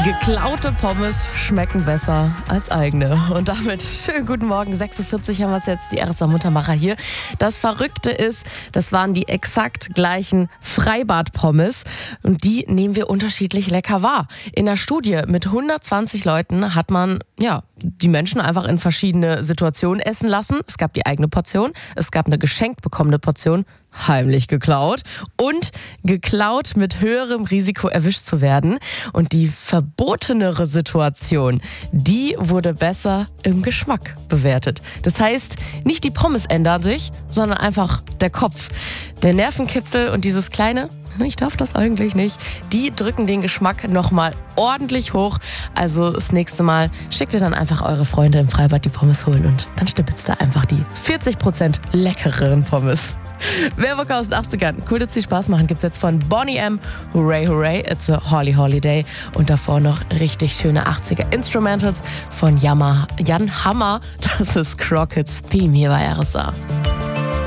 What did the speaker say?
Geklaute Pommes schmecken besser als eigene. Und damit schönen guten Morgen, 6.40 Uhr haben wir es jetzt, die RSA Muntermacher hier. Das Verrückte ist, das waren die exakt gleichen Freibad-Pommes und die nehmen wir unterschiedlich lecker wahr. In der Studie mit 120 Leuten hat man die Menschen einfach in verschiedene Situationen essen lassen. Es gab die eigene Portion, es gab eine geschenkt bekommene Portion, heimlich geklaut und geklaut mit höherem Risiko erwischt zu werden. Und die verbotenere Situation, die wurde besser im Geschmack bewertet. Das heißt, nicht die Pommes ändern sich, sondern einfach der Kopf. Der Nervenkitzel und dieses kleine, ich darf das eigentlich nicht, die drücken den Geschmack nochmal ordentlich hoch. Also das nächste Mal schickt ihr dann einfach eure Freunde im Freibad die Pommes holen und dann stippelst da einfach die 40% leckereren Pommes. Wer Bock aus den 80ern, cool, dass sie Spaß machen, gibt's jetzt von Boney M. Hooray, hooray, it's a Holly Holiday. Und davor noch richtig schöne 80er Instrumentals von Jan Hammer. Das ist Crockett's Theme hier bei RSA.